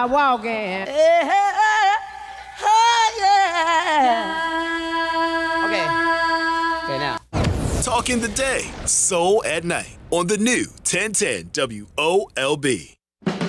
by walking. Okay. Okay, now. Talking the day, soul at night on the new 1010 WOLB.